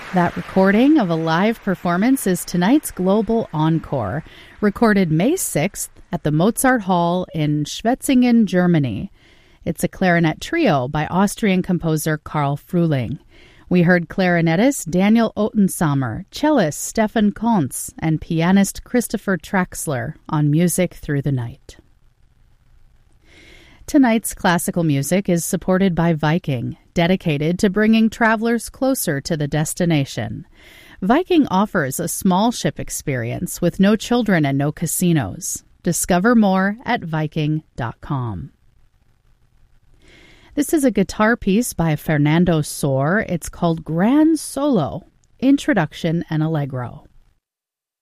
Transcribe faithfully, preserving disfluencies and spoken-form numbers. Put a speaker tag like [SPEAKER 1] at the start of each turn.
[SPEAKER 1] That recording of a live performance is tonight's Global Encore, recorded May sixth at the Mozart Hall in Schwetzingen, Germany. It's a clarinet trio by Austrian composer Karl Fruhling. We heard clarinetist Daniel Otensamer, cellist Stefan Kontz, and pianist Christopher Traxler on Music Through the Night. Tonight's classical music is supported by Viking, dedicated to bringing travelers closer to the destination. Viking offers a small ship experience with no children and no casinos. Discover more at viking dot com. This is a guitar piece by Fernando Sor. It's called Grand Solo, Introduction and Allegro.